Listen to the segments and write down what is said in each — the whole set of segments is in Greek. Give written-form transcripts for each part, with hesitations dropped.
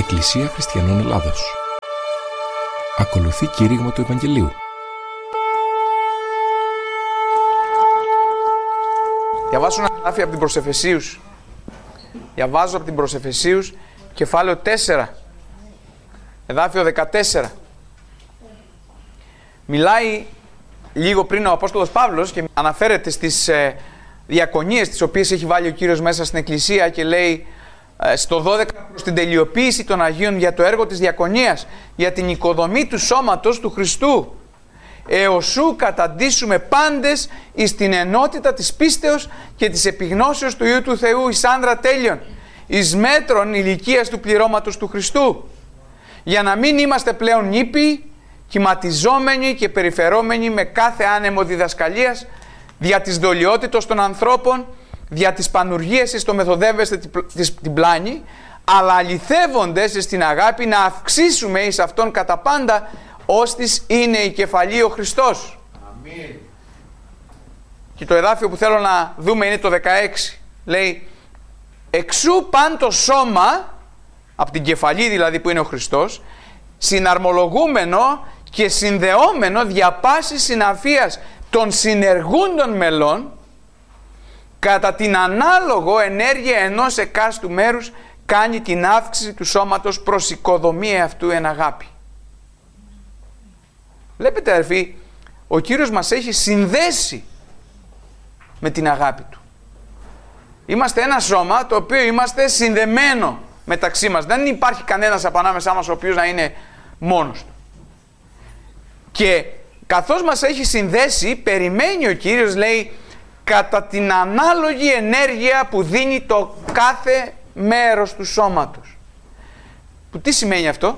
Εκκλησία Χριστιανών Ελλάδος. Ακολουθεί κήρυγμα του Ευαγγελίου. Διαβάζω ένα εδάφιο από την προς Εφεσίους. Διαβάζω από την προς Εφεσίους, κεφάλαιο 4, εδάφιο 14. Μιλάει λίγο πριν ο Απόστολος Παύλος και αναφέρεται στις διακονίες τις οποίες έχει βάλει ο Κύριος μέσα στην Εκκλησία και λέει στο 12 προς την τελειοποίηση των Αγίων για το έργο της διακονίας, για την οικοδομή του σώματος του Χριστού. Εωσού καταντήσουμε πάντες εις την ενότητα της πίστεως και της επιγνώσεως του Υιού του Θεού εις άνδρα τέλειων, εις μέτρων ηλικίας του πληρώματος του Χριστού, για να μην είμαστε πλέον νήπιοι, κυματιζόμενοι και περιφερόμενοι με κάθε άνεμο διδασκαλίας, δια της δολιότητος των ανθρώπων, δια της πανουργίας εις το μεθοδεύεστε την πλάνη, αλλά αληθεύοντες εις την αγάπη να αυξήσουμε εις αυτόν κατά πάντα, ώστις είναι η κεφαλή ο Χριστός. Αμήν. Και το εδάφιο που θέλω να δούμε είναι το 16. Λέει, εξού παν το σώμα, από την κεφαλή δηλαδή που είναι ο Χριστός, συναρμολογούμενο και συνδεόμενο δια πάσης συναφίας των συνεργούντων μελών, κατά την ανάλογο ενέργεια ενός εκάστου μέρους κάνει την αύξηση του σώματος προς οικοδομία αυτού εν αγάπη. Βλέπετε αδερφοί, ο Κύριος μας έχει συνδέσει με την αγάπη Του. Είμαστε ένα σώμα το οποίο είμαστε συνδεμένο μεταξύ μας. Δεν υπάρχει κανένας από ανάμεσά μας ο οποίος να είναι μόνος του. Και καθώς μας έχει συνδέσει, περιμένει ο Κύριος, λέει, κατά την ανάλογη ενέργεια που δίνει το κάθε μέρος του σώματος. Που τι σημαίνει αυτό?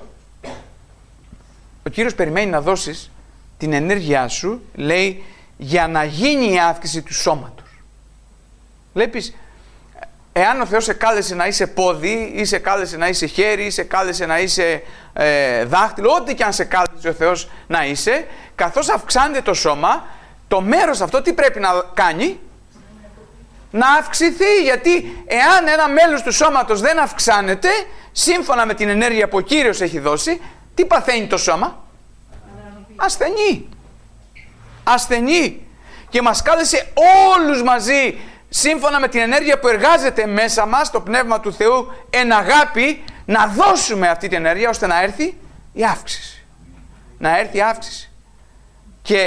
Ο Κύριος περιμένει να δώσεις την ενέργειά σου, λέει, για να γίνει η αύξηση του σώματος. Βλέπεις, εάν ο Θεός σε κάλεσε να είσαι πόδι, ή σε κάλεσε να είσαι χέρι, ή σε κάλεσε να είσαι δάχτυλο, ό,τι και αν σε κάλεσε ο Θεός να είσαι, καθώς αυξάνεται το σώμα, το μέρος αυτό τι πρέπει να κάνει? Να αυξηθεί, γιατί εάν ένα μέλος του σώματος δεν αυξάνεται, σύμφωνα με την ενέργεια που ο Κύριος έχει δώσει, τι παθαίνει το σώμα? Ασθενεί. Ασθενεί. Και μας κάλεσε όλους μαζί, σύμφωνα με την ενέργεια που εργάζεται μέσα μας, το Πνεύμα του Θεού, εν αγάπη, να δώσουμε αυτή την ενέργεια ώστε να έρθει η αύξηση. Να έρθει η αύξηση. Και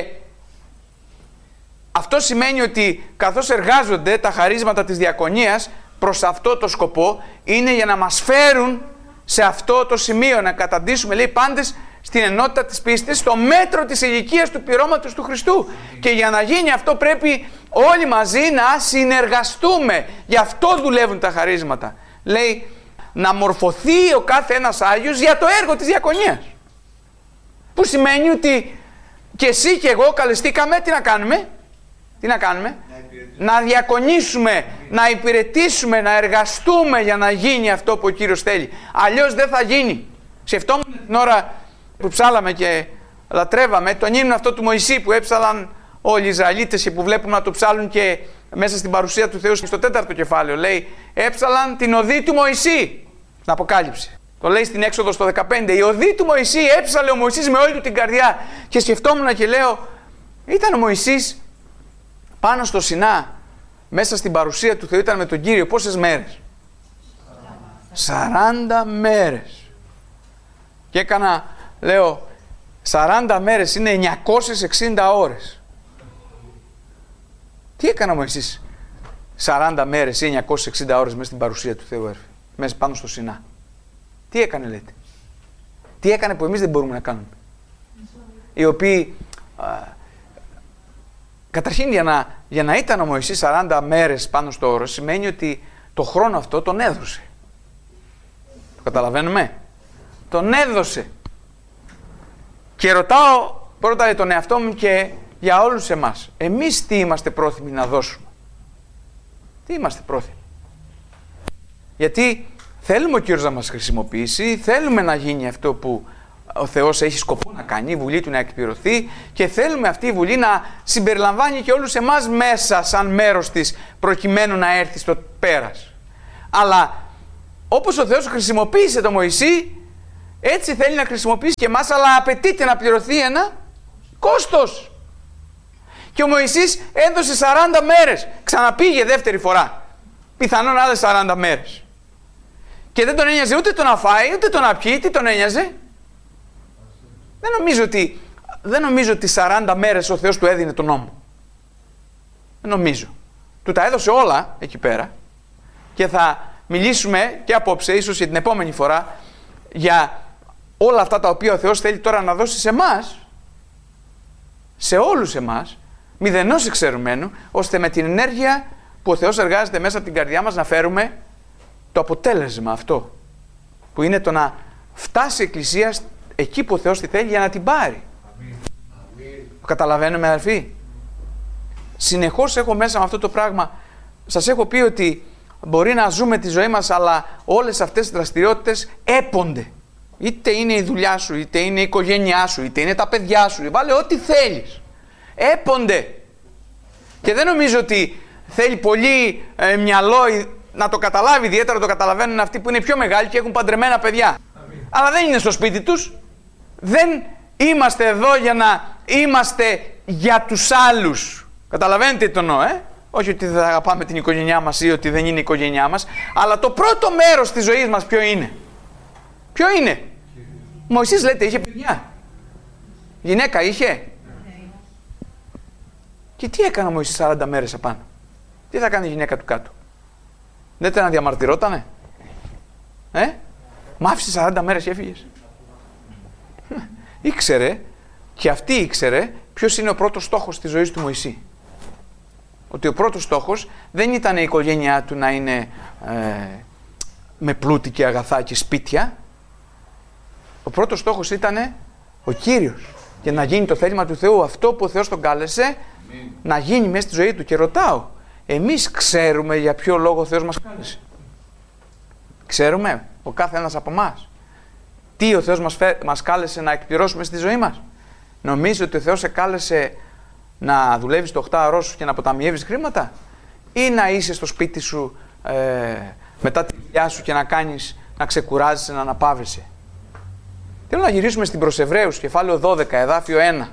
αυτό σημαίνει ότι καθώς εργάζονται τα χαρίσματα της διακονίας προς αυτό το σκοπό, είναι για να μας φέρουν σε αυτό το σημείο, να καταντήσουμε, λέει, πάντες στην ενότητα της πίστης, στο μέτρο της ηλικίας του πληρώματος του Χριστού. Και για να γίνει αυτό πρέπει όλοι μαζί να συνεργαστούμε. Γι' αυτό δουλεύουν τα χαρίσματα. Λέει, να μορφωθεί ο κάθε ένας Άγιος για το έργο της διακονίας. Που σημαίνει ότι και εσύ και εγώ καλεστήκαμε τι να κάνουμε? Τι να κάνουμε? Να διακονήσουμε, να υπηρετήσουμε, να εργαστούμε για να γίνει αυτό που ο Κύριος θέλει. Αλλιώς δεν θα γίνει. Σκεφτόμουν την ώρα που ψάλαμε και λατρεύαμε τον ύμνο αυτό του Μωυσή που έψαλαν όλοι οι Ισραηλίτες και που βλέπουμε να το ψάλουν και μέσα στην παρουσία του Θεού στο 4ο κεφάλαιο. Λέει, έψαλαν την οδή του Μωυσή στην Αποκάλυψη. Το λέει στην Έξοδο στο 15. Η οδή του Μωυσή, έψαλε ο Μωυσής με όλη του την καρδιά. Και σκεφτόμουν και λέω, ήταν ο Μωυσής πάνω στο Σινά, μέσα στην παρουσία του Θεού, ήταν με τον Κύριο πόσες μέρες? 40 μέρες. Και έκανα, λέω, 40 μέρες είναι 960 ώρες. Τι έκανα ο Μωυσής 40 μέρες ή 960 ώρες μέσα στην παρουσία του Θεού, μέσα πάνω στο Σινά? Τι έκανε, λέτε? Τι έκανε που εμείς δεν μπορούμε να κάνουμε? Οι οποίοι καταρχήν για να ήταν ο Μωυσής 40 μέρες πάνω στο όρος, σημαίνει ότι το χρόνο αυτό τον έδωσε. Το καταλαβαίνουμε? Τον έδωσε. Και ρωτάω πρώτα τον εαυτό μου και για όλους εμάς. Εμείς τι είμαστε πρόθυμοι να δώσουμε? Τι είμαστε πρόθυμοι? Γιατί θέλουμε ο Κύριος να μας χρησιμοποιήσει, θέλουμε να γίνει αυτό που ο Θεός έχει σκοπό να κάνει, η Βουλή Του να εκπληρωθεί, και θέλουμε αυτή η Βουλή να συμπεριλαμβάνει και όλους εμάς μέσα σαν μέρος της, προκειμένου να έρθει στο πέρας. Αλλά όπως ο Θεός χρησιμοποίησε τον Μωυσή, έτσι θέλει να χρησιμοποιήσει και εμάς, αλλά απαιτείται να πληρωθεί ένα κόστος. Και ο Μωυσής έδωσε 40 μέρες, ξαναπήγε δεύτερη φορά, πιθανόν άλλες 40 μέρες. Και δεν τον ένοιαζε ούτε το να φάει, ούτε το να πιει, τι τον ένοιαζε. Δεν νομίζω ότι 40 μέρες ο Θεός του έδινε τον νόμο. Δεν νομίζω. Του τα έδωσε όλα εκεί πέρα και θα μιλήσουμε και απόψε, ίσως και την επόμενη φορά, για όλα αυτά τα οποία ο Θεός θέλει τώρα να δώσει σε εμάς, σε όλους εμάς, μηδενός εξαιρουμένου, ώστε με την ενέργεια που ο Θεός εργάζεται μέσα από την καρδιά μας να φέρουμε το αποτέλεσμα αυτό, που είναι το να φτάσει η Εκκλησία εκεί που ο Θεός τη θέλει για να την πάρει. Το καταλαβαίνουμε, αδελφοί? Συνεχώς έχω μέσα με αυτό το πράγμα, σας έχω πει ότι μπορεί να ζούμε τη ζωή μας, αλλά όλες αυτές οι δραστηριότητες έπονται. Είτε είναι η δουλειά σου, είτε είναι η οικογένειά σου, είτε είναι τα παιδιά σου, βάλε ό,τι θέλεις. Έπονται. Και δεν νομίζω ότι θέλει πολύ μυαλό να το καταλάβει, ιδιαίτερα το καταλαβαίνουν αυτοί που είναι πιο μεγάλοι και έχουν παντρεμένα παιδιά. Αλλά δεν είναι στο σπίτι τους. Δεν είμαστε εδώ για να είμαστε για τους άλλους. Καταλαβαίνετε τι το εννοώ, Όχι ότι δεν αγαπάμε την οικογένειά μας ή ότι δεν είναι η οικογένειά μας, αλλά το πρώτο μέρος της ζωής μας ποιο είναι? Ποιο είναι? Ο Μωυσής, λέτε, είχε παιδιά. Γυναίκα είχε. Και τι έκανε ο Μωυσής 40 μέρες απάνω? Τι θα κάνει η γυναίκα του κάτω? Δεν ήταν να διαμαρτυρότανε? Μ' άφησε 40 μέρες και έφυγες. Ήξερε, και αυτή ήξερε, ποιος είναι ο πρώτος στόχος της ζωής του Μωυσή. Ότι ο πρώτος στόχος δεν ήταν η οικογένειά του να είναι με πλούτη και αγαθά και σπίτια. Ο πρώτος στόχος ήταν ο Κύριος. Και να γίνει το θέλημα του Θεού, αυτό που ο Θεός τον κάλεσε να γίνει μέσα στη ζωή του. Και ρωτάω, εμείς ξέρουμε για ποιο λόγο ο Θεός μας κάλεσε? Ξέρουμε, ο κάθε ένας από εμάς, τι ο Θεός μας κάλεσε να εκπληρώσουμε στη ζωή μας? Νομίζω ότι ο Θεός σε κάλεσε να δουλεύεις το 8ωρό σου και να αποταμιεύεις χρήματα, ή να είσαι στο σπίτι σου μετά τη δουλειά σου και να ξεκουράζεσαι, να αναπαύεσαι? Θέλω να γυρίσουμε στην προς Εβραίους, κεφάλαιο 12, εδάφιο 1.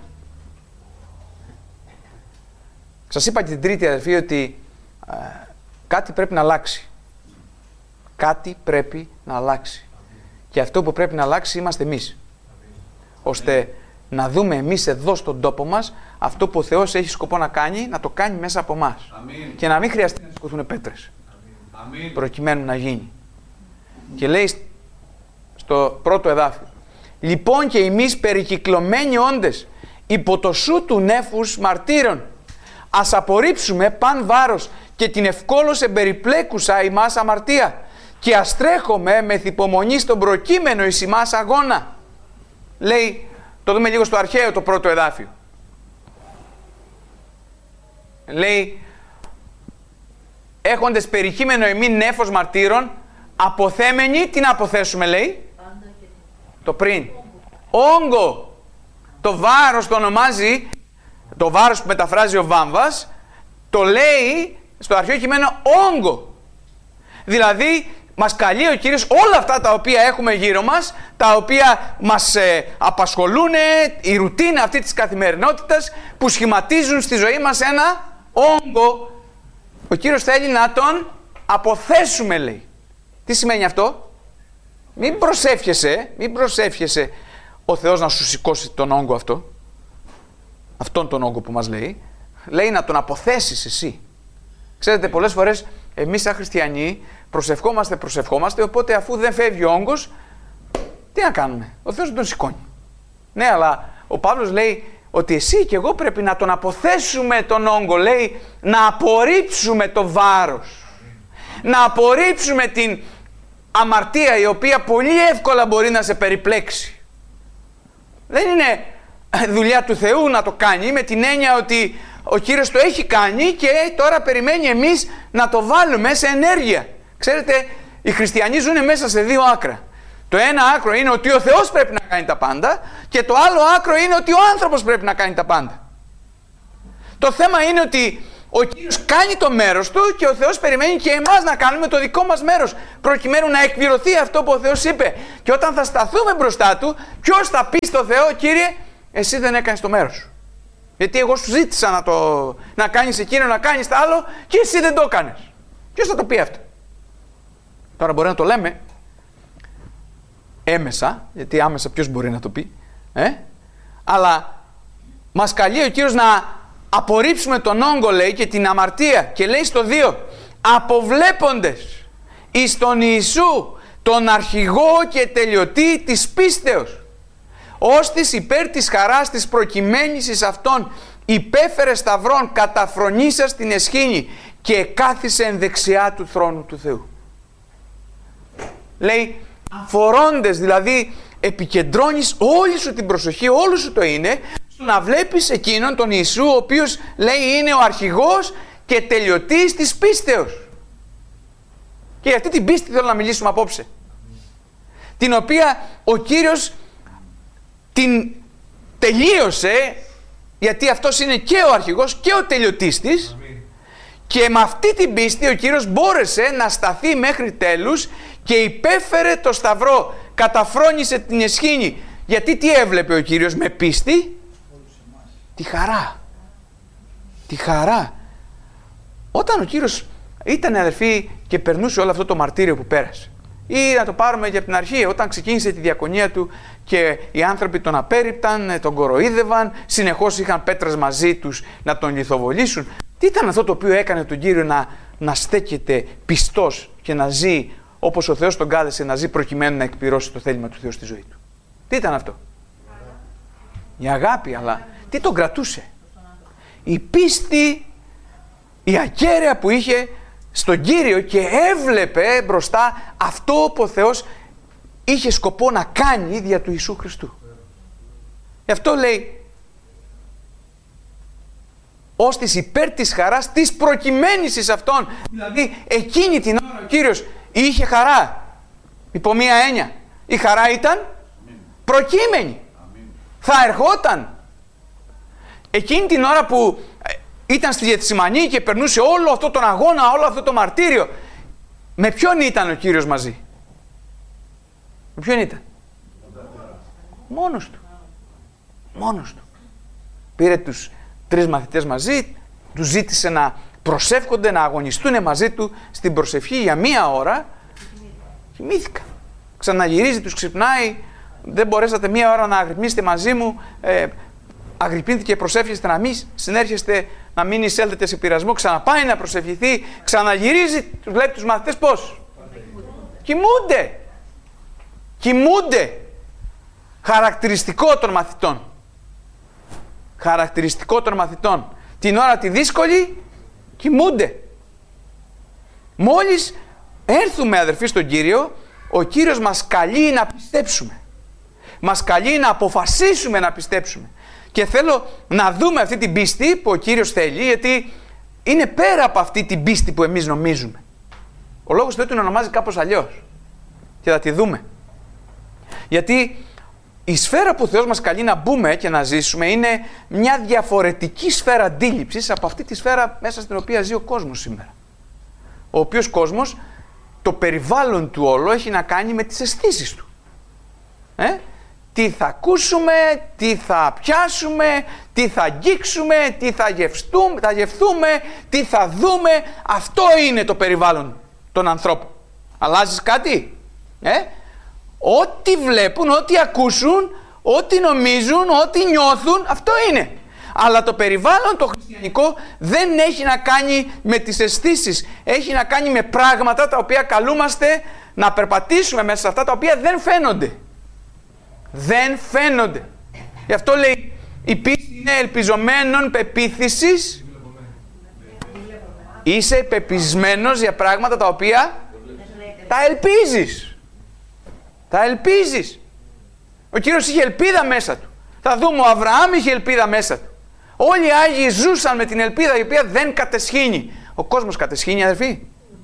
Σας είπα και την τρίτη, αδελφοί, ότι κάτι πρέπει να αλλάξει. Κάτι πρέπει να αλλάξει. Και αυτό που πρέπει να αλλάξει είμαστε εμείς. Ώστε να δούμε εμείς εδώ στον τόπο μας αυτό που ο Θεός έχει σκοπό να κάνει, να το κάνει μέσα από εμάς. Και να μην χρειαστεί να σηκωθούν πέτρες. Προκειμένου να γίνει. Και λέει στο πρώτο εδάφιο, λοιπόν και εμείς περικυκλωμένοι όντες υπό το σου του νέφους μαρτύρων, ας απορρίψουμε παν βάρος και την ευκόλως εμπεριπλέκουσα ημάς αμαρτία και ας τρέχουμε με υπομονή στον προκείμενο εις ημάς αγώνα. Λέει, το δούμε λίγο στο αρχαίο το πρώτο εδάφιο. Λέει, έχοντες περικείμενο ημίν νέφος μαρτύρων, αποθέμενοι, τι να αποθέσουμε λέει? Το πριν. Όγκο. Το βάρος το ονομάζει, το βάρος που μεταφράζει ο Βάμβας, το λέει στο αρχαίο κείμενο όγκο. Δηλαδή, μας καλεί ο Κύριος όλα αυτά τα οποία έχουμε γύρω μας, τα οποία μας απασχολούν, η ρουτίνα αυτή της καθημερινότητας που σχηματίζουν στη ζωή μας ένα όγκο. Ο Κύριος θέλει να τον αποθέσουμε, λέει. Τι σημαίνει αυτό? Μην προσεύχεσαι ο Θεός να σου σηκώσει τον όγκο αυτό. Αυτόν τον όγκο που μας λέει. Λέει να τον αποθέσεις εσύ. Ξέρετε, πολλές φορές εμείς σαν χριστιανοί προσευχόμαστε, οπότε αφού δεν φεύγει ο όγκος, τι να κάνουμε? Ο Θεός τον σηκώνει. Ναι, αλλά ο Παύλος λέει ότι εσύ και εγώ πρέπει να τον αποθέσουμε τον όγκο. Λέει να απορρίψουμε το βάρος. Να απορρίψουμε την αμαρτία η οποία πολύ εύκολα μπορεί να σε περιπλέξει. Δεν είναι δουλειά του Θεού να το κάνει, με την έννοια ότι ο Κύριος το έχει κάνει και τώρα περιμένει εμείς να το βάλουμε σε ενέργεια. Ξέρετε, οι χριστιανοί ζουν μέσα σε δύο άκρα. Το ένα άκρο είναι ότι ο Θεός πρέπει να κάνει τα πάντα και το άλλο άκρο είναι ότι ο άνθρωπος πρέπει να κάνει τα πάντα. Το θέμα είναι ότι Ο Κύριος κάνει το μέρος του και ο Θεός περιμένει και εμάς να κάνουμε το δικό μας μέρος, προκειμένου να εκπληρωθεί αυτό που ο Θεός είπε. Και όταν θα σταθούμε μπροστά του, ποιος θα πει στο Θεό, Κύριε, εσύ δεν έκανες το μέρος σου. Γιατί εγώ σου ζήτησα να κάνεις εκείνο, να κάνεις το άλλο και εσύ δεν το έκανες. Ποιος θα το πει αυτό? Τώρα μπορεί να το λέμε έμεσα, γιατί άμεσα ποιος μπορεί να το πει, αλλά μας καλεί ο Κύριος να απορρίψουμε τον όγκο, λέει, και την αμαρτία, και λέει στο 2, αποβλέποντες εις τον Ιησού τον αρχηγό και τελειωτή της πίστεως, ώστις υπέρ της χαράς της προκειμένης εις αυτόν υπέφερε σταυρών καταφρονήσας την εσχήνη και κάθισε εν δεξιά του θρόνου του Θεού. Λέει, αφορώντες, δηλαδή επικεντρώνεις όλη σου την προσοχή, όλο σου το είναι, στο να βλέπεις εκείνον τον Ιησού, ο οποίος, λέει, είναι ο αρχηγός και τελειωτής της πίστεως. Και για αυτή την πίστη θέλω να μιλήσουμε απόψε, την οποία ο Κύριος την τελείωσε, γιατί αυτός είναι και ο αρχηγός και ο τελειωτής της. Και με αυτή την πίστη ο Κύριος μπόρεσε να σταθεί μέχρι τέλους και υπέφερε το σταυρό, καταφρόνησε την εσχήνη. Γιατί τι έβλεπε ο Κύριος με πίστη? Τη χαρά. Τη χαρά. Όταν ο Κύριος ήταν, αδερφοί, και περνούσε όλο αυτό το μαρτύριο που πέρασε, ή να το πάρουμε και από την αρχή, όταν ξεκίνησε τη διακονία του και οι άνθρωποι τον απέρριπταν, τον κοροϊδεύαν, συνεχώς είχαν πέτρες μαζί τους να τον λιθοβολήσουν. Τι ήταν αυτό το οποίο έκανε τον Κύριο να στέκεται πιστός και να ζει όπως ο Θεός τον κάλεσε να ζει, προκειμένου να εκπληρώσει το θέλημα του Θεού στη ζωή του? Τι ήταν αυτό? Η αγάπη. Αλλά τι τον κρατούσε? Η πίστη, η ακέραια που είχε στον Κύριο, και έβλεπε μπροστά αυτό που ο Θεός είχε σκοπό να κάνει δια του Ιησού Χριστού. Γι' αυτό λέει, ώστις υπέρ της χαράς της προκειμένης εις αυτόν. Δηλαδή εκείνη την ώρα ο Κύριος είχε χαρά. Υπό μία έννοια, η χαρά ήταν προκείμενη. Θα ερχόταν. Εκείνη την ώρα που ήταν στη Γεθσιμανή και περνούσε όλο αυτό τον αγώνα, όλο αυτό το μαρτύριο, με ποιον ήταν ο Κύριος μαζί? Με ποιον ήταν? Μόνος του. Μόνος του. Πήρε τους 3 μαθητές μαζί, τους ζήτησε να προσεύχονται, να αγωνιστούν μαζί του στην προσευχή για 1 ώρα. Κοιμήθηκα. Ξαναγυρίζει, τους ξυπνάει. Δεν μπορέσατε 1 ώρα να αγρυπνήσετε μαζί μου. Αγρυπνήθηκε και προσεύχεστε να μην συνέρχεστε, να μην εισέλθετε σε πειρασμό. Ξαναπάει να προσευχηθεί. Ξαναγυρίζει, βλέπει τους μαθητές πώς? Κοιμούνται. Κοιμούνται. Χαρακτηριστικό των μαθητών. Χαρακτηριστικό των μαθητών. Την ώρα τη δύσκολη κοιμούνται. Μόλις έρθουμε, αδερφοί, στον Κύριο, ο Κύριος μας καλεί να πιστέψουμε. Μας καλεί να αποφασίσουμε να πιστέψουμε. Και θέλω να δούμε αυτή την πίστη που ο Κύριος θέλει, γιατί είναι πέρα από αυτή την πίστη που εμείς νομίζουμε. Ο λόγος του την ονομάζει κάπως αλλιώς. Και θα τη δούμε. Γιατί η σφαίρα που ο Θεός μας καλεί να μπούμε και να ζήσουμε είναι μια διαφορετική σφαίρα αντίληψης από αυτή τη σφαίρα μέσα στην οποία ζει ο κόσμος σήμερα. Ο οποίος κόσμος, το περιβάλλον του όλο έχει να κάνει με τις αισθήσεις του. Τι θα ακούσουμε, τι θα πιάσουμε, τι θα αγγίξουμε, τι θα γευθούμε, τι θα δούμε. Αυτό είναι το περιβάλλον των ανθρώπων. Αλλάζεις κάτι? Ό,τι βλέπουν, ό,τι ακούσουν, ό,τι νομίζουν, ό,τι νιώθουν, αυτό είναι. Αλλά το περιβάλλον το χριστιανικό δεν έχει να κάνει με τις αισθήσεις. Έχει να κάνει με πράγματα τα οποία καλούμαστε να περπατήσουμε μέσα σε αυτά, τα οποία δεν φαίνονται. Δεν φαίνονται. Γι' αυτό λέει, η πίστη είναι ελπιζομένων πεποίθησης. Είσαι πεπισμένος για πράγματα τα οποία τα ελπίζεις. Τα ελπίζεις. Ο Κύριος είχε ελπίδα μέσα του. Θα δούμε, ο Αβραάμ είχε ελπίδα μέσα του. Όλοι οι Άγιοι ζούσαν με την ελπίδα η οποία δεν κατεσχύνει. Ο κόσμος κατεσχύνει, αδερφοί.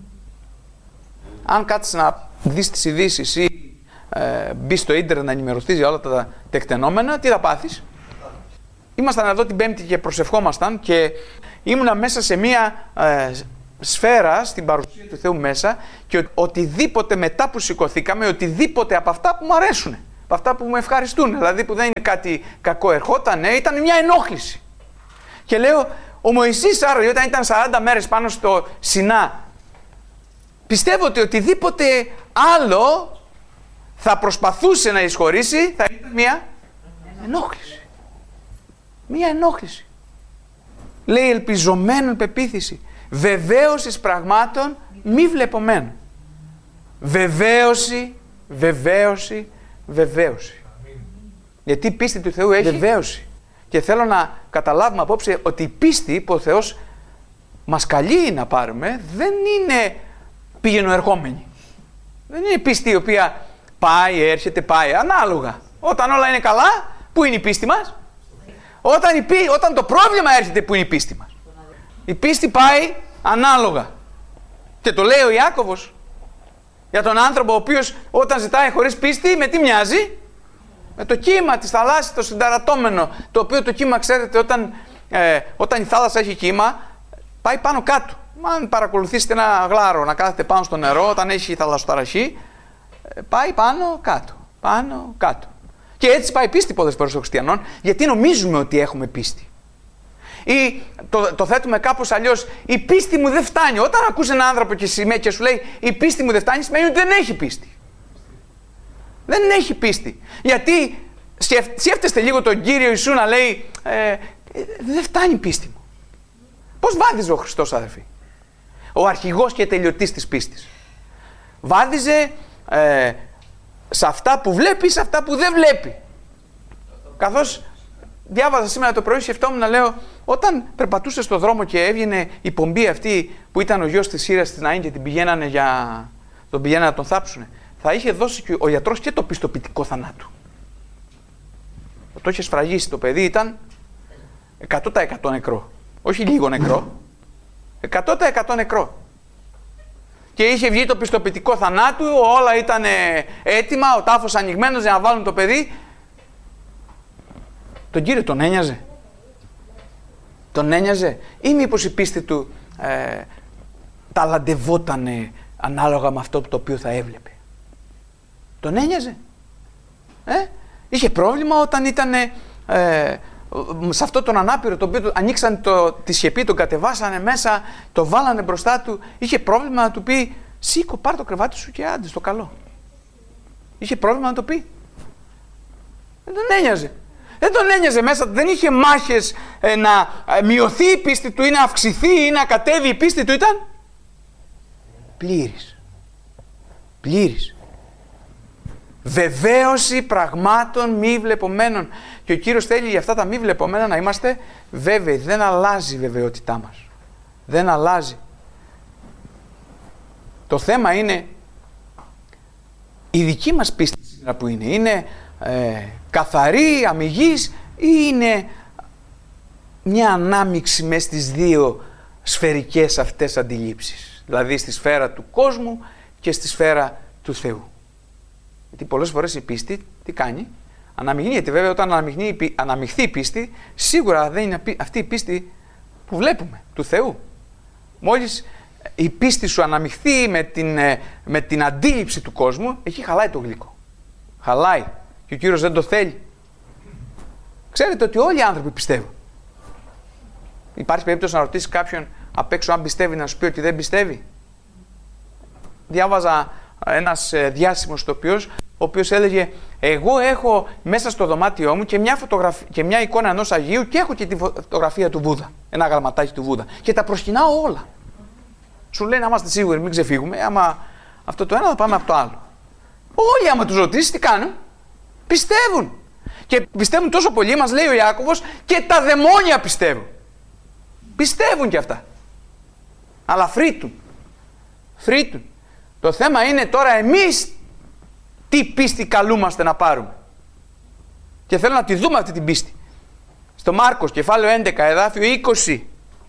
Αν κάτσεις να δεις τις ειδήσεις ή μπεις στο ίντερνετ να ενημερωθείς για όλα τα τεκτενόμενα, τι θα πάθεις? ήμασταν εδώ την Πέμπτη και προσευχόμασταν και ήμουνα μέσα σε μία σφαίρα στην παρουσία του Θεού μέσα και οτιδήποτε μετά που σηκωθήκαμε, οτιδήποτε από αυτά που μου αρέσουν, από αυτά που μου ευχαριστούν, δηλαδή που δεν είναι κάτι κακό ερχόταν, ήταν μια ενόχληση. Και λέω, ο Μωυσής άραγε όταν ήταν 40 μέρες πάνω στο Σινά, πιστεύω ότι οτιδήποτε άλλο θα προσπαθούσε να εισχωρήσει θα ήταν μια ενόχληση. Μια ενόχληση. Λέει ελπιζομένων πεποίθηση. Βεβαίωσης πραγμάτων μη βλεπομένων. Βεβαίωση, βεβαίωση, βεβαίωση. Γιατί η πίστη του Θεού έχει βεβαίωση. Και θέλω να καταλάβουμε απόψε ότι η πίστη που ο Θεός μας καλεί να πάρουμε δεν είναι πήγαινο ερχόμενη. Δεν είναι πίστη η οποία πάει, έρχεται, πάει, ανάλογα. Όταν όλα είναι καλά, πού είναι η πίστη μας? Όταν το πρόβλημα έρχεται, πού είναι η πίστη μας? Η πίστη πάει ανάλογα. Και το λέει ο Ιάκωβος για τον άνθρωπο ο οποίος όταν ζητάει χωρίς πίστη, με τι μοιάζει? Με το κύμα της θαλάσσης, το συνταρατώμενο, το οποίο το κύμα, ξέρετε, όταν η θάλασσα έχει κύμα, πάει πάνω κάτω. Αν παρακολουθήσετε ένα γλάρο να κάθεται πάνω στο νερό, όταν έχει θαλασσοταραχή, πάει πάνω κάτω, πάνω κάτω. Και έτσι πάει η πίστη πολλές φορές των χριστιανών, γιατί νομίζουμε ότι έχουμε πίστη. Ή το θέτουμε κάπως αλλιώς, η πίστη μου δεν φτάνει. Όταν ακούς έναν άνθρωπο και σου λέει η πίστη μου δεν φτάνει, σημαίνει ότι δεν έχει πίστη. Δεν έχει πίστη. Γιατί σκέφτεστε λίγο τον Κύριο Ιησού να λέει δεν φτάνει η πίστη μου. Πώς βάδιζε ο Χριστός, αδερφοί? Ο αρχηγός και τελειωτής της πίστης. Βάδιζε σε αυτά που βλέπει, σε αυτά που δεν βλέπει. Καθώς διάβαζα σήμερα το πρωί, σκεφτόμουν να λέω, όταν περπατούσε στο δρόμο και έβγαινε η πομπή αυτή που ήταν ο γιος της Σύρας της Ναΐν και τον πηγαίνανε να τον θάψουνε, θα είχε δώσει και ο γιατρός και το πιστοποιητικό θανάτου. Το είχε σφραγίσει το παιδί, ήταν 100% νεκρό. Όχι λίγο νεκρό, 100% νεκρό. Και είχε βγει το πιστοποιητικό θανάτου, όλα ήταν έτοιμα, ο τάφος ανοιγμένος για να βάλουν το παιδί. Τον Κύριο τον ένοιαζε? Τον ένοιαζε? Ή μήπως η πίστη του ταλαντευότανε ανάλογα με αυτό το οποίο θα έβλεπε? Τον ένοιαζε? Είχε πρόβλημα όταν ήταν σε αυτό τον ανάπηρο, το οποίο ανοίξαν τη σκεπή, τον κατεβάσανε μέσα, το βάλανε μπροστά του. Είχε πρόβλημα να του πει σήκω, πάρ' το κρεβάτι σου και άντε στο καλό? Είχε πρόβλημα να το πει? Δεν τον ένοιαζε. Δεν τον ένοιαζε μέσα, δεν είχε μάχες να μειωθεί η πίστη του ή να αυξηθεί ή να κατέβει η πίστη του. Ήταν πλήρης. Πλήρης. Βεβαίωση πραγμάτων μη βλεπομένων. Και ο Κύριος θέλει για αυτά τα μη βλεπομένα να είμαστε βέβαιοι. Δεν αλλάζει η βεβαιότητά μας. Δεν αλλάζει. Το θέμα είναι η δική μας πίστη που είναι. Είναι καθαρή, αμιγής, ή είναι μια ανάμειξη μέσα στις δύο σφαιρικές αυτές αντιλήψεις? Δηλαδή στη σφαίρα του κόσμου και στη σφαίρα του Θεού. Γιατί πολλές φορές η πίστη τι κάνει? Αναμειγνύεται. Βέβαια όταν αναμειχθεί η πίστη, σίγουρα δεν είναι αυτή η πίστη που βλέπουμε, του Θεού. Μόλις η πίστη σου αναμειχθεί με την αντίληψη του κόσμου, εκεί χαλάει το γλυκό. Χαλάει. Και ο Κύριος δεν το θέλει. Ξέρετε ότι όλοι οι άνθρωποι πιστεύουν. Υπάρχει περίπτωση να ρωτήσει κάποιον απ' έξω αν πιστεύει, να σου πει ότι δεν πιστεύει? Διάβαζα ένας διάσημος τοπιός, ο οποίος έλεγε εγώ έχω μέσα στο δωμάτιό μου και μια εικόνα ενός Αγίου και έχω και τη φωτογραφία του Βούδα, ένα γραμματάκι του Βούδα, και τα προσκυνάω όλα. Σου λέει να είμαστε σίγουροι, μην ξεφύγουμε, άμα αυτό το ένα θα πάμε από το άλλο. Όλοι άμα τους ρωτήσεις τι κάνουν? Πιστεύουν. Και πιστεύουν τόσο πολύ, μας λέει ο Ιάκωβος, και τα δαιμόνια πιστεύουν. Πιστεύουν κι αυτά. Αλλά φρύτουν. Φρύτουν. Το θέμα είναι τώρα εμείς τι πίστη καλούμαστε να πάρουμε. Και θέλω να τη δούμε αυτή την πίστη. Στο Μάρκος, κεφάλαιο 11, εδάφιο 20.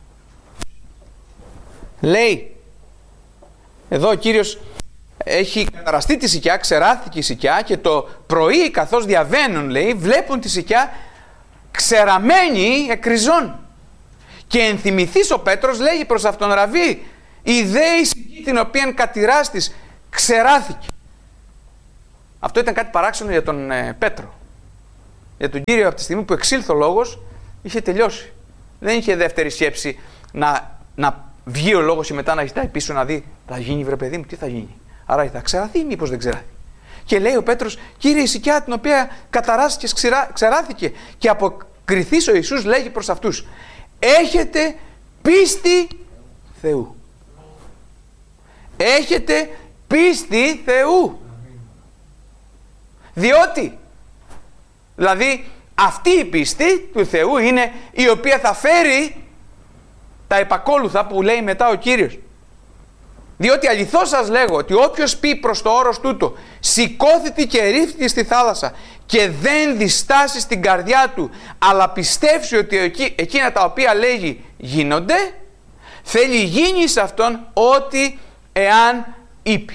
Λέει, εδώ ο Κύριος έχει καταραστεί τη σικιά, ξεράθηκε η σικιά και το πρωί καθώς διαβαίνουν, λέει, βλέπουν τη σικιά ξεραμένη εκριζών. Και ενθυμηθείς, ο Πέτρος λέγει προς αυτόν, Ραβί, η δε ησυχή την οποία κατηράς της ξεράθηκε. Αυτό ήταν κάτι παράξενο για τον Πέτρο. Για τον Κύριο, από τη στιγμή που εξήλθε ο λόγος, είχε τελειώσει. Δεν είχε δεύτερη σκέψη να βγει ο λόγος και μετά να ζητάει πίσω να δει, θα γίνει βρε παιδί μου, τι θα γίνει. Άρα θα ξεραθεί ή μήπως δεν ξεράθηκε. Και λέει ο Πέτρος, Κύριε, η σικιά την οποία καταράστηκε ξεράθηκε. Και αποκριθείς ο Ιησούς λέγει προς αυτούς, έχετε πίστη Θεού. Έχετε πίστη Θεού. Διότι, δηλαδή, αυτή η πίστη του Θεού είναι η οποία θα φέρει τα επακόλουθα που λέει μετά ο Κύριος. Διότι αληθώς σας λέγω ότι όποιος πει προς το όρος τούτο, σηκώθητη και ρίφθη στη θάλασσα και δεν διστάσει στην καρδιά του, αλλά πιστεύσει ότι εκείνα τα οποία λέγει γίνονται, θέλει γίνει σε αυτόν ό,τι εάν είπε.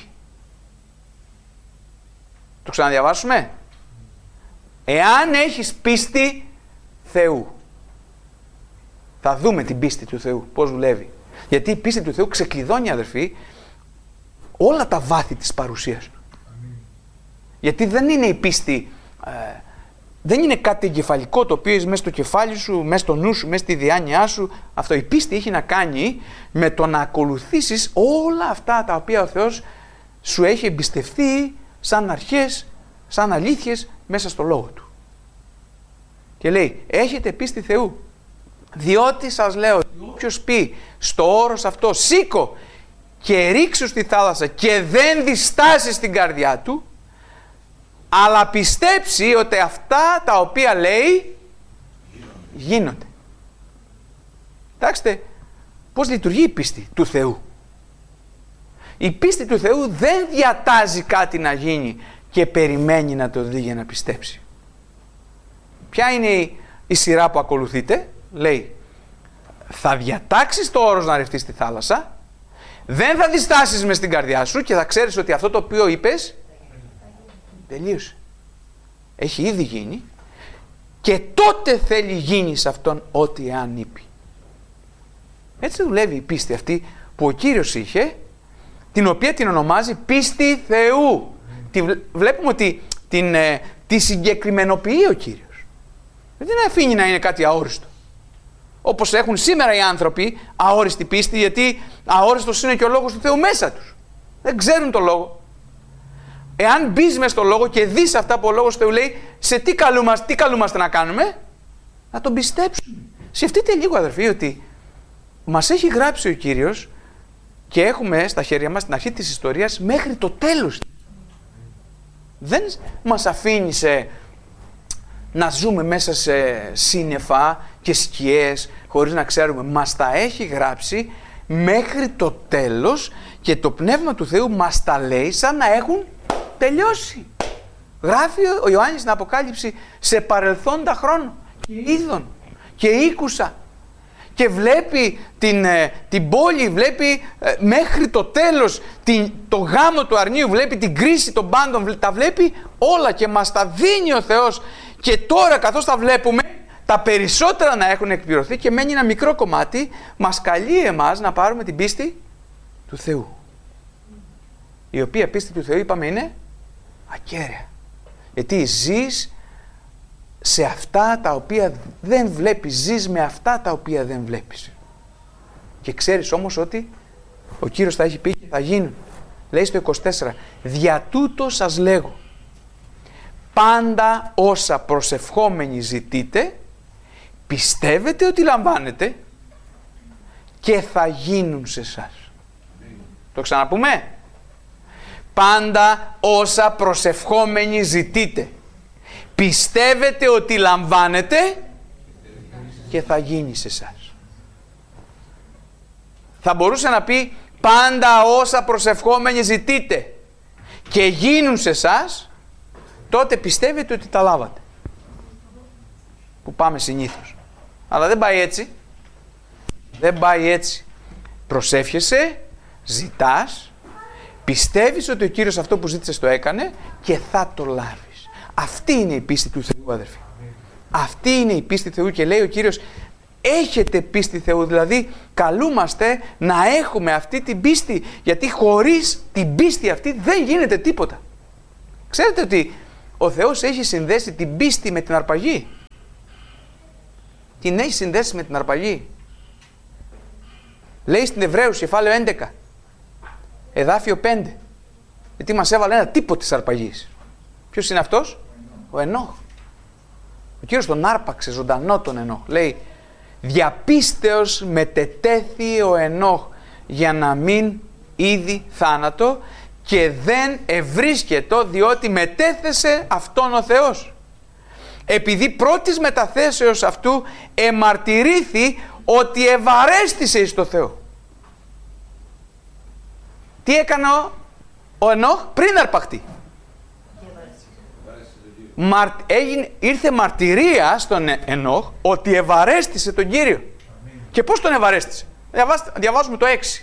Το ξαναδιαβάσουμε. Εάν έχεις πίστη Θεού. Θα δούμε την πίστη του Θεού, πώς δουλεύει. Γιατί η πίστη του Θεού ξεκλειδώνει, αδερφοί, όλα τα βάθη της παρουσίας του. Γιατί δεν είναι η πίστη, δεν είναι κάτι εγκεφαλικό το οποίο είσαι μέσα στο κεφάλι σου, μέσα στο νου σου, μέσα στη διάνοιά σου. Αυτό, η πίστη έχει να κάνει με το να ακολουθήσεις όλα αυτά τα οποία ο Θεός σου έχει εμπιστευτεί σαν αρχές, σαν αλήθειες μέσα στο λόγο του. Και λέει, έχετε πίστη Θεού. Διότι σας λέω, όποιος πει στο όρος αυτό, σήκω και ρίξου στη θάλασσα και δεν διστάσει στην καρδιά του, αλλά πιστέψει ότι αυτά τα οποία λέει γίνονται. Κοιτάξτε πώς λειτουργεί η πίστη του Θεού. Η πίστη του Θεού δεν διατάζει κάτι να γίνει και περιμένει να το δει για να πιστέψει. Ποια είναι η σειρά που ακολουθείτε? Λέει, θα διατάξεις το όρος να ρευτείς στη θάλασσα, δεν θα διστάσεις μες στην καρδιά σου και θα ξέρεις ότι αυτό το οποίο είπες τελείωσε. Έχει ήδη γίνει και τότε θέλει γίνει σε αυτόν ό,τι εάν είπε. Έτσι δουλεύει η πίστη αυτή που ο Κύριος είχε, την οποία την ονομάζει πίστη Θεού. Βλέπουμε ότι τη συγκεκριμενοποιεί ο Κύριος. Δεν την αφήνει να είναι κάτι αόριστο. Όπως έχουν σήμερα οι άνθρωποι αόριστη πίστη, γιατί αόριστος είναι και ο λόγος του Θεού μέσα τους. Δεν ξέρουν το λόγο. Εάν μπεις μες στο λόγο και δεις αυτά που ο λόγος του Θεού λέει, σε τι καλούμαστε να κάνουμε? Να τον πιστέψουμε. Σκεφτείτε λίγο, αδερφοί, ότι μας έχει γράψει ο Κύριος και έχουμε στα χέρια μας την αρχή της ιστορίας μέχρι το τέλος. Δεν μας αφήνει να ζούμε μέσα σε σύννεφα και σκιές χωρίς να ξέρουμε. Μας τα έχει γράψει μέχρι το τέλος και το Πνεύμα του Θεού μας τα λέει σαν να έχουν τελειώσει. Γράφει ο Ιωάννης στην Αποκάλυψη σε παρελθόντα χρόνο και είδων και ήκουσα και βλέπει την πόλη, βλέπει μέχρι το τέλος το γάμο του αρνίου, βλέπει την κρίση των πάντων, τα βλέπει όλα και μας τα δίνει ο Θεός. Και τώρα καθώς τα βλέπουμε, τα περισσότερα να έχουν εκπληρωθεί και μένει ένα μικρό κομμάτι, μας καλεί εμάς να πάρουμε την πίστη του Θεού. Η οποία πίστη του Θεού, είπαμε, είναι ακέραια. Γιατί ζεις σε αυτά τα οποία δεν βλέπεις, ζεις με αυτά τα οποία δεν βλέπεις. Και ξέρεις όμως ότι ο Κύριος θα έχει πει και θα γίνουν. Λέει στο 24, δια τούτο σας λέγω, πάντα όσα προσευχόμενοι ζητείτε, πιστεύετε ότι λαμβάνετε και θα γίνουν σε εσάς. Το ξαναπούμε. Πάντα όσα προσευχόμενοι ζητείτε, πιστεύετε ότι λαμβάνετε και θα γίνει σε εσάς. Θα μπορούσε να πει πάντα όσα προσευχόμενοι ζητείτε και γίνουν σε εσάς, τότε πιστεύετε ότι τα λάβατε. Που πάμε συνήθως. Αλλά δεν πάει έτσι. Δεν πάει έτσι. Προσεύχεσαι, ζητάς, πιστεύεις ότι ο Κύριος αυτό που ζήτησες το έκανε και θα το λάβεις. Αυτή είναι η πίστη του Θεού, αδερφοί. Αυτή είναι η πίστη Θεού και λέει ο Κύριος, έχετε πίστη Θεού, δηλαδή καλούμαστε να έχουμε αυτή την πίστη, γιατί χωρίς την πίστη αυτή δεν γίνεται τίποτα. Ξέρετε ότι ο Θεός έχει συνδέσει την πίστη με την αρπαγή. Την έχει συνδέσει με την αρπαγή. Λέει στην Εβραίους, κεφάλαιο 11, εδάφιο 5, γιατί μας έβαλε ένα τύπο της αρπαγής. Ποιος είναι αυτός? Ο Ενώχ. Ο Κύριος τον άρπαξε ζωντανό τον Ενώχ. Λέει, διαπίστεως μετετέθη ο Ενώχ για να μην είδη θάνατο και δεν ευρίσκετο, διότι μετέθεσε αυτόν ο Θεός. Επειδή πρώτης μεταθέσεως αυτού εμαρτυρήθη ότι ευαρέστησε εις το Θεό. Τι έκανε ο Ενώχ πριν αρπαχτεί? Ήρθε μαρτυρία στον Ενώχ ότι ευαρέστησε τον Κύριο. Και πώς τον ευαρέστησε? Διαβάζουμε το 6.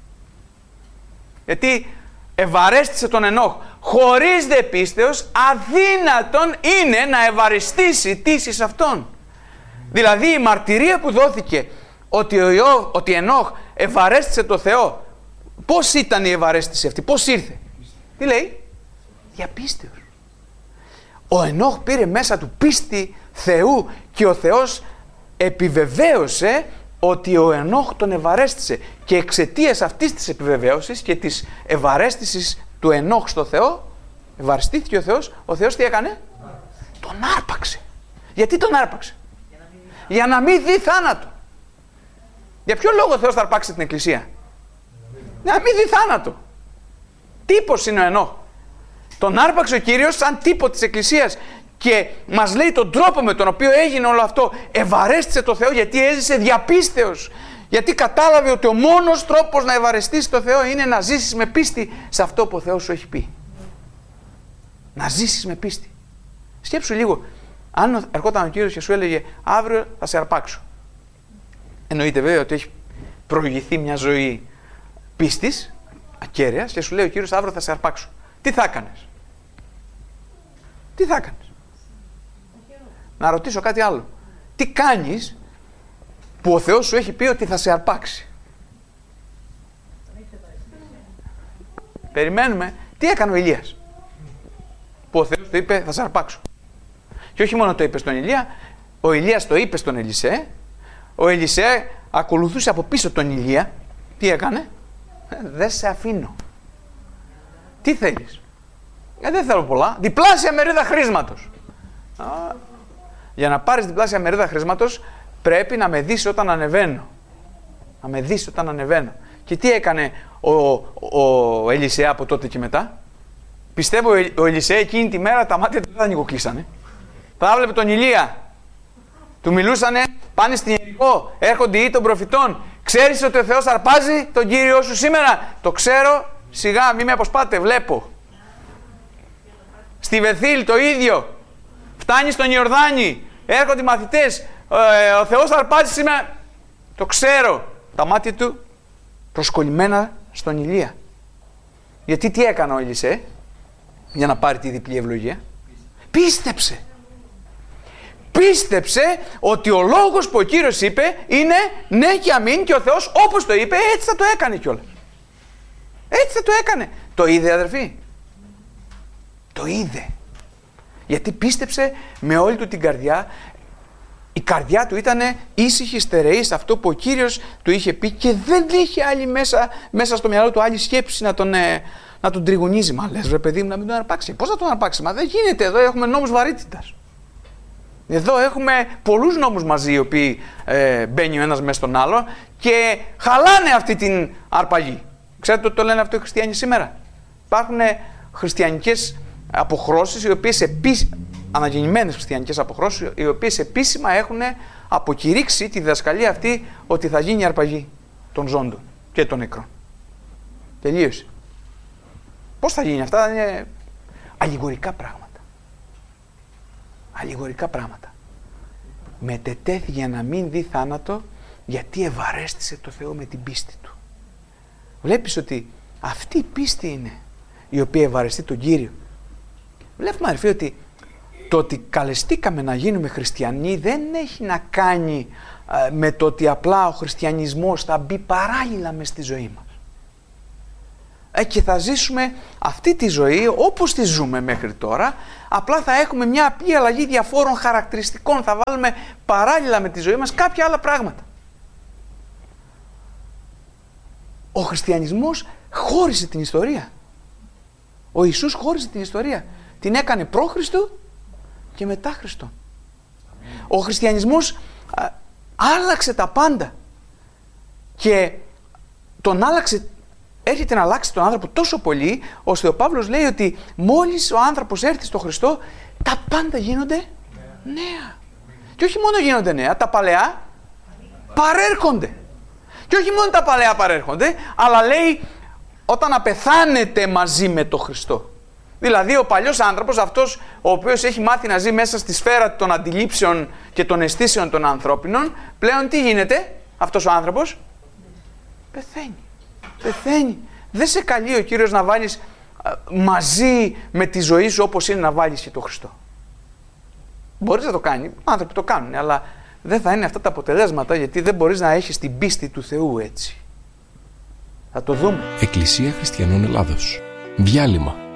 Γιατί ευαρέστησε τον Ενώχ. Χωρίς δε πίστεως αδύνατον είναι να ευαρεστήσει τήσεις αυτόν. Δηλαδή η μαρτυρία που δόθηκε ότι Ενώχ ευαρέστησε το Θεό, πώς ήταν η ευαρέστηση αυτή, πώς ήρθε? Τι λέει? Διαπίστεως. Ο Ενώχ πήρε μέσα του πίστη Θεού και ο Θεός επιβεβαίωσε ότι ο Ενώχ τον ευαρέστησε, και εξαιτίας αυτής της επιβεβαίωσης και της ευαρέστησης του Ενώχ στο Θεό, ευαρεστήθηκε ο Θεός τι έκανε? Τον άρπαξε. Γιατί τον άρπαξε? Για να μην δει θάνατο. Για ποιο λόγο ο Θεός θα αρπάξει την Εκκλησία? Για να μην δει θάνατο. Τύπος είναι ο Ενώχ. Τον άρπαξε ο Κύριος σαν τύπο της Εκκλησίας και μας λέει τον τρόπο με τον οποίο έγινε όλο αυτό. Ευαρέστησε το Θεό γιατί έζησε διαπίστεως. Γιατί κατάλαβε ότι ο μόνος τρόπος να ευαρεστήσει το Θεό είναι να ζήσεις με πίστη σε αυτό που ο Θεός σου έχει πει. Να ζήσεις με πίστη. Σκέψου λίγο, αν ερχόταν ο Κύριος και σου έλεγε αύριο θα σε αρπάξω. Εννοείται βέβαια ότι έχει προηγηθεί μια ζωή πίστης, ακέραιας, και σου λέει ο Κύριος αύριο θα σε αρπάξω. Τι θα έκανες? Τι θα έκανες? Να ρωτήσω κάτι άλλο. Τι κάνεις που ο Θεός σου έχει πει ότι θα σε αρπάξει? Περιμένουμε. Τι έκανε ο Ηλίας που ο Θεός του είπε θα σε αρπάξω? Και όχι μόνο το είπε στον Ηλία, ο Ηλίας το είπε στον Ελισέ. Ο Ελισέ ακολουθούσε από πίσω τον Ηλία. Τι έκανε? Δεν σε αφήνω. Τι θέλεις? Δεν θέλω πολλά. Διπλάσια μερίδα χρήσματος. Για να πάρεις διπλάσια μερίδα χρήσματος πρέπει να με δεις όταν ανεβαίνω. Να με δεις όταν ανεβαίνω. Και τι έκανε ο Ελισέ από τότε και μετά? Πιστεύω ο Ελισέ εκείνη τη μέρα τα μάτια του δεν θα ανοιγοκλείσανε. Θα έβλεπε τον Ηλία. Του μιλούσανε, πάνε στην Ιερικό, έρχονται οι των προφητών. Ξέρεις ότι ο Θεός αρπάζει τον Κύριό σου σήμερα? Το ξέρω, σιγά μη με αποσπάτε, βλέπω. Στη Βεθήλ το ίδιο. Φτάνει στον Ιορδάνη, έρχονται οι μαθητές. Ο Θεός αρπάζει σήμερα. Το ξέρω. Τα μάτια του προσκολλημένα στον Ηλία. Γιατί τι έκανε ο Ελισέ για να πάρει τη διπλή ευλογία? Πίστεψε. Πίστεψε ότι ο λόγος που ο Κύριος είπε είναι ναι και αμήν, και ο Θεός όπως το είπε έτσι θα το έκανε κιόλας. Έτσι θα το έκανε. Το είδε, αδερφοί? Το είδε. Γιατί πίστεψε με όλη του την καρδιά. Η καρδιά του ήταν ήσυχη, στερεή σε αυτό που ο Κύριος του είχε πει και δεν είχε άλλη μέσα στο μυαλό του άλλη σκέψη να τον τριγωνίζει. Μα λες, ρε παιδί μου, να μην τον αρπάξει. Πώς θα τον αρπάξει? Μα δεν γίνεται. Εδώ έχουμε νόμους βαρύτητας. Εδώ έχουμε πολλούς νόμους μαζί, οι οποίοι μπαίνει ο ένας μέσα στον άλλο και χαλάνε αυτή την αρπαγή. Ξέρετε ότι το λένε αυτό οι χριστιανοί σήμερα? Υπάρχουν χριστιανικές αποχρώσεις, οι οποίες αναγεννημένες χριστιανικές αποχρώσεις, οι οποίες επίσημα έχουν αποκηρύξει τη διδασκαλία αυτή ότι θα γίνει αρπαγή των ζώντων και των νεκρών. Τελείωσε. Πώς θα γίνει αυτά? Είναι αλληγορικά πράγματα. Αλληγορικά πράγματα. Μετετέθη για να μην δει θάνατο, γιατί ευαρέστησε το Θεό με την πίστη του. Βλέπεις ότι αυτή η πίστη είναι η οποία ευαρεστεί τον Κύριο. Βλέπουμε, αδερφοί, ότι το ότι καλεστήκαμε να γίνουμε χριστιανοί δεν έχει να κάνει με το ότι απλά ο χριστιανισμός θα μπει παράλληλα μες στη ζωή μας. Και θα ζήσουμε αυτή τη ζωή όπως τη ζούμε μέχρι τώρα, απλά θα έχουμε μια απλή αλλαγή διαφόρων χαρακτηριστικών, θα βάλουμε παράλληλα με τη ζωή μας κάποια άλλα πράγματα. Ο χριστιανισμός χώρισε την ιστορία. Ο Ιησούς χώρισε την ιστορία. Την έκανε προ Χριστού και μετά Χριστό. Ο χριστιανισμός άλλαξε τα πάντα και έρχεται να αλλάξει τον άνθρωπο τόσο πολύ, ώστε ο Παύλος λέει ότι μόλις ο άνθρωπος έρθει στο Χριστό, τα πάντα γίνονται νέα. Και όχι μόνο γίνονται νέα, τα παλαιά παρέρχονται. Και όχι μόνο τα παλαιά παρέρχονται, αλλά λέει όταν απεθάνετε μαζί με τον Χριστό. Δηλαδή ο παλιός άνθρωπος, αυτός ο οποίος έχει μάθει να ζει μέσα στη σφαίρα των αντιλήψεων και των αισθήσεων των ανθρώπινων, πλέον τι γίνεται αυτός ο άνθρωπος? Πεθαίνει. Δεν σε καλεί ο Κύριος να βάλεις μαζί με τη ζωή σου όπως είναι να βάλεις και τον Χριστό. Μπορείς να το κάνεις, άνθρωποι το κάνουν, αλλά δεν θα είναι αυτά τα αποτελέσματα, γιατί δεν μπορείς να έχεις την πίστη του Θεού έτσι. Θα το δούμε. Εκκλησία Χριστιανών Ελλάδος. Διάλειμμα.